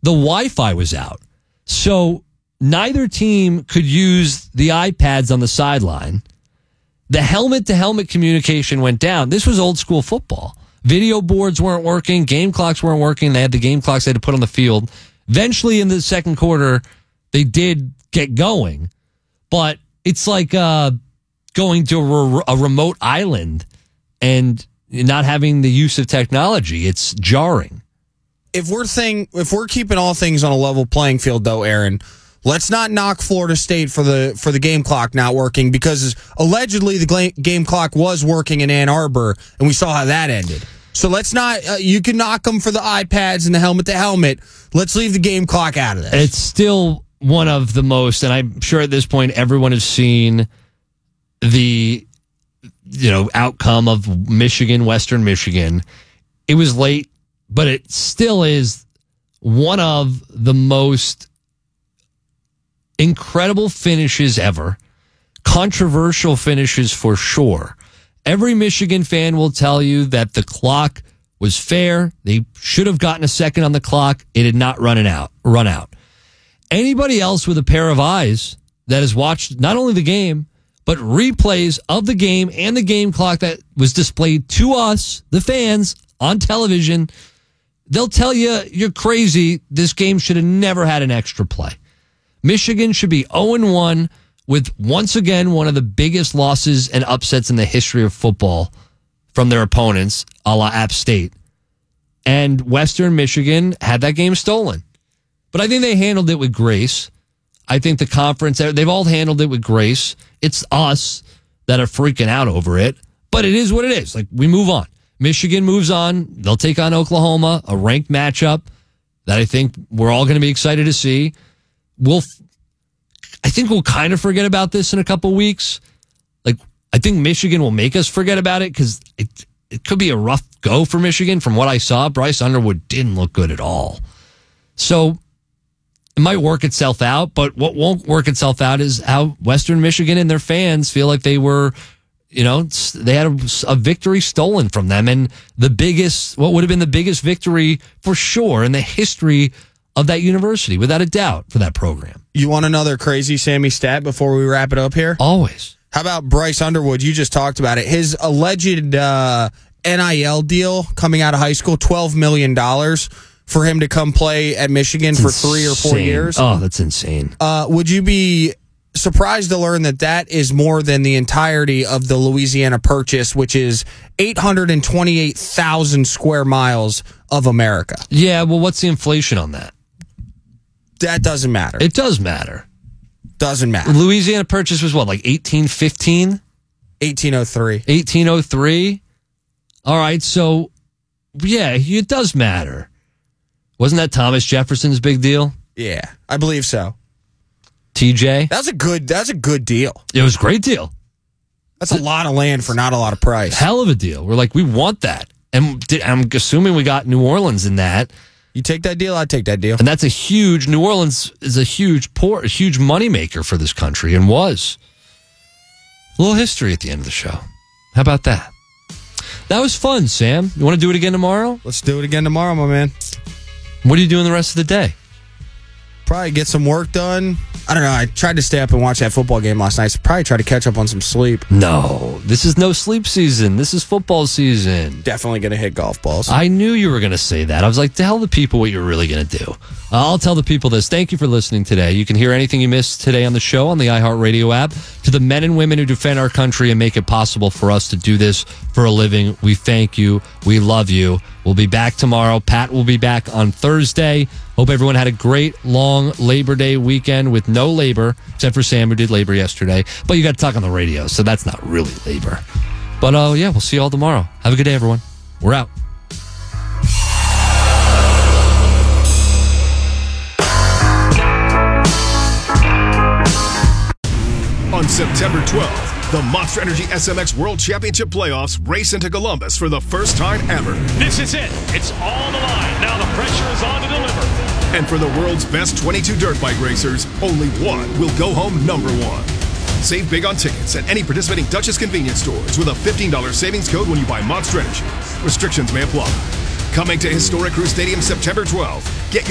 the Wi-Fi was out. So neither team could use the iPads on the sideline. The helmet-to-helmet communication went down. This was old school football. Video boards weren't working. Game clocks weren't working. They had the game clocks they had to put on the field. Eventually, in the second quarter, they did get going. But it's like going to a remote island and not having the use of technology. It's jarring. If we're keeping all things on a level playing field, though, Aaron, let's not knock Florida State for the game clock not working, because allegedly the game clock was working in Ann Arbor, and we saw how that ended. So let's not. You can knock them for the iPads and the helmet-to-helmet. Let's leave the game clock out of this. It's still one of the most, and I'm sure at this point everyone has seen the outcome of Michigan, Western Michigan. It was late, but it still is one of the most incredible finishes ever. Controversial finishes for sure. Every Michigan fan will tell you that the clock was fair. They should have gotten a second on the clock. It did not run out. Anybody else with a pair of eyes that has watched not only the game, but replays of the game and the game clock that was displayed to us, the fans, on television, they'll tell you you're crazy. This game should have never had an extra play. Michigan should be 0-1 with, once again, one of the biggest losses and upsets in the history of football from their opponents, a la App State. And Western Michigan had that game stolen. But I think they handled it with grace. I think the conference, they've all handled it with grace. It's us that are freaking out over it. But it is what it is. Like, we move on. Michigan moves on. They'll take on Oklahoma, a ranked matchup that I think we're all going to be excited to see. I think we'll kind of forget about this in a couple weeks. Like, I think Michigan will make us forget about it because it could be a rough go for Michigan. From what I saw, Bryce Underwood didn't look good at all. So it might work itself out, but what won't work itself out is how Western Michigan and their fans feel like they were, they had a victory stolen from them. And what would have been the biggest victory for sure in the history of that university, without a doubt, for that program. You want another crazy Sammy stat before we wrap it up here? Always. How about Bryce Underwood? You just talked about it. His alleged NIL deal coming out of high school, $12 million for him to come play at Michigan for 3 or 4 years. Oh, that's insane. Would you be surprised to learn that is more than the entirety of the Louisiana Purchase, which is 828,000 square miles of America? Yeah, well, what's the inflation on that? That doesn't matter. It does matter. Doesn't matter. Louisiana Purchase was what, like 1815? 1803. 1803? All right, so, yeah, it does matter. Wasn't that Thomas Jefferson's big deal? Yeah, I believe so. TJ? That's a good deal. It was a great deal. That's a lot of land for not a lot of price. Hell of a deal. We're like, we want that. And I'm assuming we got New Orleans in that. You take that deal, I'd take that deal. And that's New Orleans is a huge moneymaker for this country, and was. A little history at the end of the show. How about that? That was fun, Sam. You want to do it again tomorrow? Let's do it again tomorrow, my man. What are you doing the rest of the day? Probably get some work done. I don't know. I tried to stay up and watch that football game last night. So probably try to catch up on some sleep. No, this is no sleep season. This is football season. Definitely going to hit golf balls. I knew you were going to say that. I was like, tell the people what you're really going to do. I'll tell the people this. Thank you for listening today. You can hear anything you missed today on the show on the iHeartRadio app. To the men and women who defend our country and make it possible for us to do this for a living, we thank you. We love you. We'll be back tomorrow. Pat will be back on Thursday. Hope everyone had a great, long Labor Day weekend with no labor, except for Sam, who did labor yesterday. But you got to talk on the radio, so that's not really labor. But, yeah, we'll see you all tomorrow. Have a good day, everyone. We're out. On September 12th, the Monster Energy SMX World Championship Playoffs race into Columbus for the first time ever. This is it. It's all on the line. Now the pressure is on to deliver. And for the world's best 22 dirt bike racers, only one will go home number one. Save big on tickets at any participating Duchess convenience stores with a $15 savings code when you buy Monster Energy. Restrictions may apply. Coming to historic Crew Stadium September 12th. Get